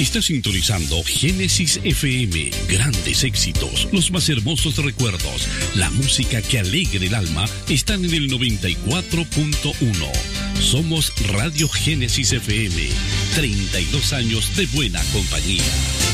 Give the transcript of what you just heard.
Está sintonizando Génesis FM. Grandes éxitos, los más hermosos recuerdos, la música que alegra el alma están en el 94.1. Somos Radio Génesis FM. 32 años de buena compañía.